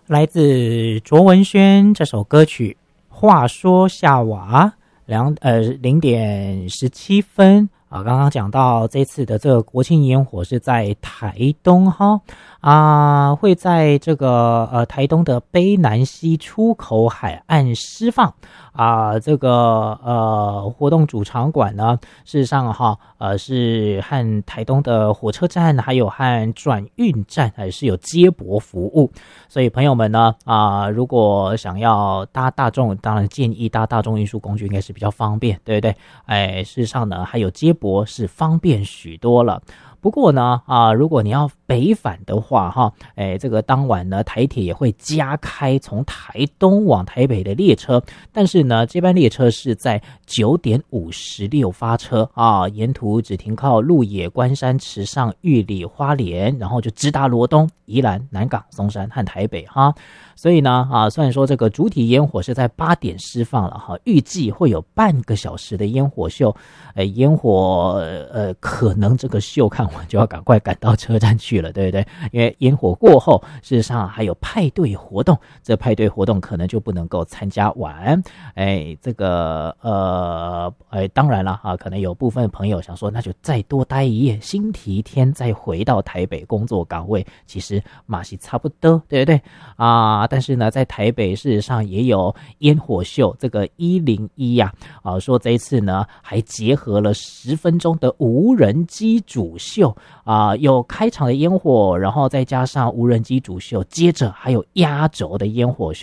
来自卓文萱这首歌曲话说夏娃0:17啊，刚刚讲到这次的这个国庆烟火是在台东哈会在这个台东的卑南溪出口海岸释放这个活动主场馆呢，事实上是和台东的火车站还有和转运站还是有接驳服务，所以朋友们呢如果想要搭大众，当然建议搭大众运输工具应该是比较方便，对不对？事实上呢还有接驳是方便许多了。不过呢如果你要北返的话这个当晚呢台铁也会加开从台东往台北的列车，但是呢这班列车是在9:56发车沿途只停靠鹿野、关山、池上、玉里、花莲，然后就直达罗东、宜兰、南港、松山和台北所以呢虽然说这个主体烟火是在8点释放了预计会有半个小时的烟火秀，烟火可能这个秀看完就要赶快赶到车站去了，对不对？因为烟火过后事实上还有派对活动，这派对活动可能就不能够参加完。这个当然了可能有部分朋友想说那就再多待一夜，星期一天再回到台北工作岗位，其实马是差不多，对不对但是呢在台北事实上也有烟火秀，这个101说这一次呢还结合了10分钟的无人机主秀有开场的烟火，然后再加上无人机主秀，接着还有压轴的烟火秀。